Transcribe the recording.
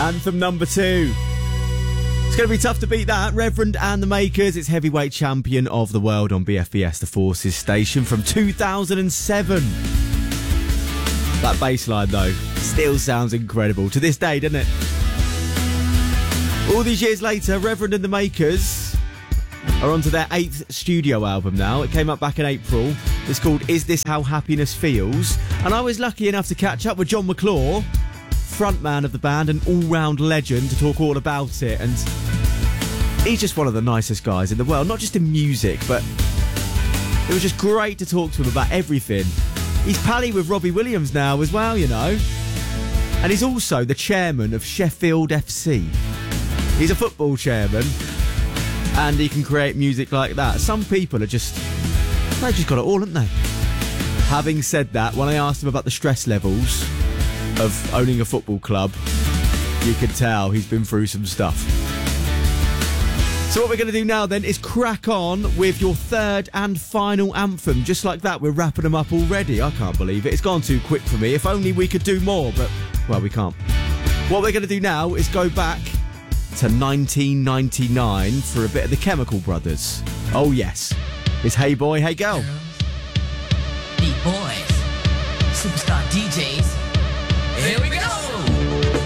Anthem number 2. It's going to be tough to beat that. Reverend and the Makers. It's heavyweight champion of the world on BFBS, the Forces station from 2007. That bass line, though, still sounds incredible to this day, doesn't it? All these years later, Reverend and the Makers are onto their 8th studio album now. It came up back in April. It's called Is This How Happiness Feels? And I was lucky enough to catch up with John McClure, frontman of the band, an all-round legend, to talk all about it. And he's just one of the nicest guys in the world, not just in music, but it was just great to talk to him about everything. He's pally with Robbie Williams now as well, you know. And he's also the chairman of Sheffield FC. He's a football chairman, and he can create music like that. Some people are just... they've just got it all, haven't they? Having said that, when I asked him about the stress levels of owning a football club, you could tell he's been through some stuff. So what we're going to do now then is crack on with your third and final anthem. Just like that, we're wrapping them up already. I can't believe it. It's gone too quick for me. If only we could do more, but, well, we can't. What we're going to do now is go back to 1999 for a bit of the Chemical Brothers. Oh, yes. It's Hey Boy, Hey Girl. Beat boys, superstar DJs. Here we go.